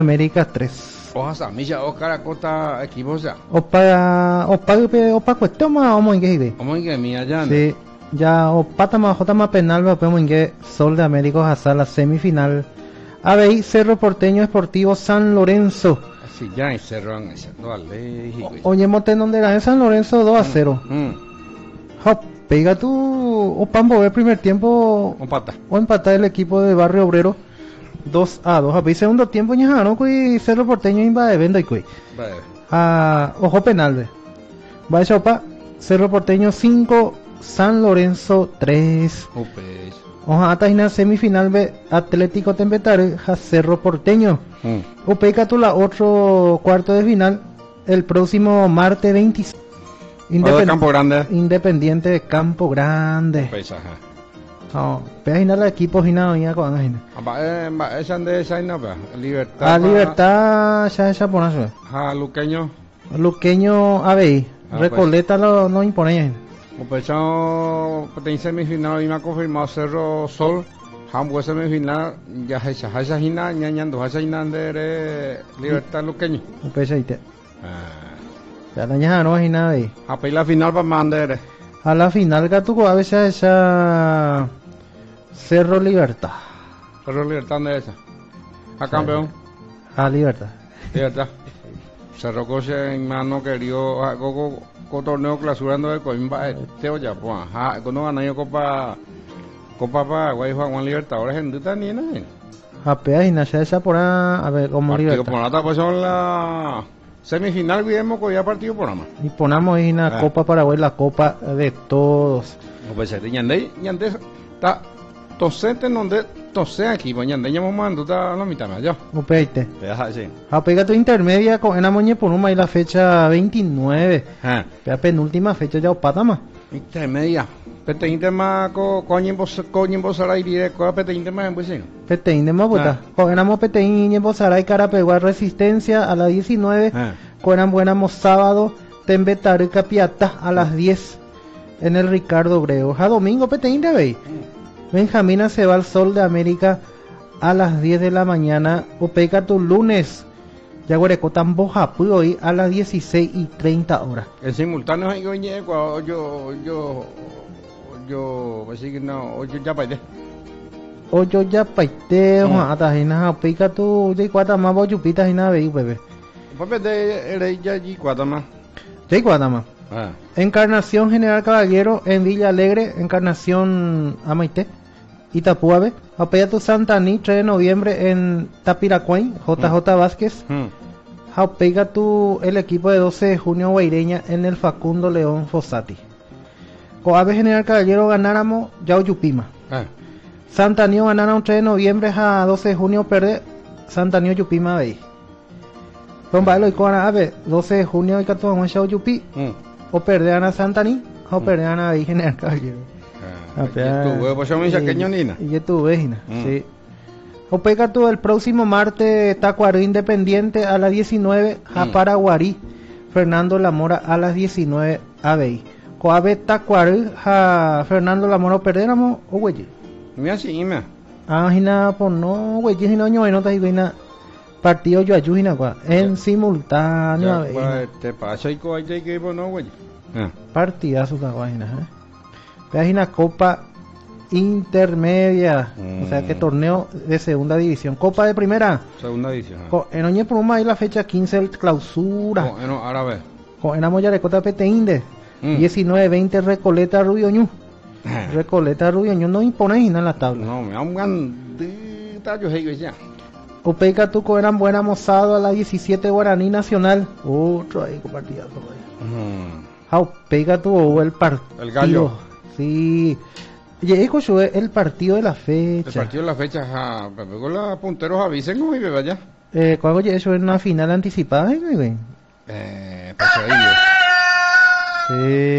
América 3. Oja Samilla, Oscar Acota, equipo ya. Opa cuestión más vamos en que Vamos en que mía ya. sí, ya opata más jota más penal va podemos en que Sol de América hasta la semifinal. ABI Cerro Porteño Esportivo San Lorenzo. Así ya en Cerro en ese, no vale. Oye, mote donde era en San Lorenzo 2-0. Hop, pega tú o Pambo el primer tiempo Empata. o empatar el equipo de Barrio Obrero 2-2. A segundo tiempo ya no cuy Cerro Porteño invade vendo y cuy. Vale. Ojo penal ve. Vaya opa, Cerro Porteño 5, San Lorenzo 3. Upes. Oja hasta en semifinal ve Atlético Tembetare a Cerro Porteño. Upeca tú la otro cuarto de final el próximo martes 26. Campo Grande. Independiente de Campo Grande. Upes, ajá. No, pega la equipo gina venía con Ángel. Esa de esa no va. Libertad. Libertad ya ponazo. Luqueño. Luqueño ABI. Recoleta pues. No impone. Upechao en semifinal y me ha confirmado Cerro Sol. Hamburgo semifinal ya esa hina ñañando esa hina de Libertad Luqueño. Upechaite. Ya la ñaja no hay nada ahí. A la final para mandar. A la final gatuco a veces esa Cerro Libertad. Cerro Libertad de esa. A campeón. A Libertad. Libertad. Cerro Coche en mano querido con torneo clausurando de Coimba Teo ya pues cuando gana yo Copa Paraguay Juan Libertadores en duda ni nada. Apea y nace esa por a ver como Libertad. Por nada pues son la semifinal vimos que ya partido por nada. Y ponamos ahí una Copa Paraguay, la Copa de todos. No puede ser, ñande está tosete donde tose aquí, pues ñande ya mando está la mitad más yo. Upeite. Deja sí. Apega tu intermedia con en Amoñe por una y la fecha 29. Pea penúltima fecha ya opata más. Intermedia. Pete interma coño en Bosaray directo, pete interma en Bucino. Pete interma puta. Cogenamos pete en Bosaray Carapeguá Resistencia a las 19. Cogenamos sábado Tembetare Capiatá a las 10 en el Ricardo Brego. A domingo pete inter ve. Benjamina se va al Sol de América a las 10 de la mañana. Upeca tu lunes. Yaguareco Tamboja hoy a las 16:30 horas. En simultáneo hay yo así que no, yo ya paité. Oyo ya paité, hasta hina upeca tu de cuata más boyupita hina ve bebé. Papá de era ya allí cuata más. De cuata más. Encarnación General Caballero en Villa Alegre, Encarnación Amaité. Itapuave, Apeyato Santaní, 3 de noviembre en Tapiracuay, JJ Vázquez. Aupega tu el equipo de 12 de junio Guaireña en el Facundo León Fossati. Coave General Caballero ganáramos Yauyupima. Santanío ganaron 3 de noviembre a 12 de junio perde Santanío Yupima veis. Don Bailo y Coana Ave 12 de junio y Catuamo Yauyupi. O perderán a Santaní o perderán a General Caballero. Y yo tuve, sí. Opega tú el próximo martes Tacuarí Independiente a las 19 a Paraguarí, Fernando Lamora a las 19 a Bey. Coave Tacuarí a Fernando Lamora perderamos o güey. Mira sí, me. Hina por no güey, si no ño no te digo partido yo ayuda en simultáneo. Te pasa y coay que no güey. Partidazo la vaina, Página Copa Intermedia, o sea que torneo de segunda división. Copa de primera. Segunda división. En Oñe Pluma hay la fecha 15 de clausura. Ahora ve. En Amoyarecota Pete Inde. 19-20 Recoleta Rubioñú. Recoleta Rubioñú no impone nada en la tabla. No, me han yo ya. Upeca Tuco eran buena mozado a la 17 Guaraní Nacional. Otro ahí compartido. Pega tu el partido. El gallo. Sí. Y el partido de la fecha. El partido de la fecha, pero los punteros avisen cómo iba allá. ¿Cuándo eso es una final anticipada, güey? Pasadillo. Sí.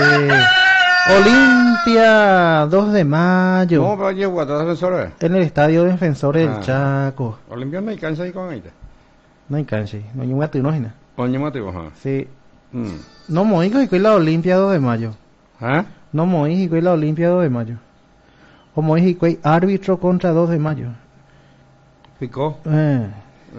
Olimpia, 2 de mayo. ¿Cómo va a llevar a Defensores? En el estadio Defensores del Chaco. Olimpia no hay cancha ahí con ella. No hay cancha, no hay un gato y no hay nada. Coño motivo, Sí. No moigo y que la Olimpia 2 de mayo. No moí y que la Olimpia 2 de mayo. O moí y que árbitro contra 2 de mayo. Picó.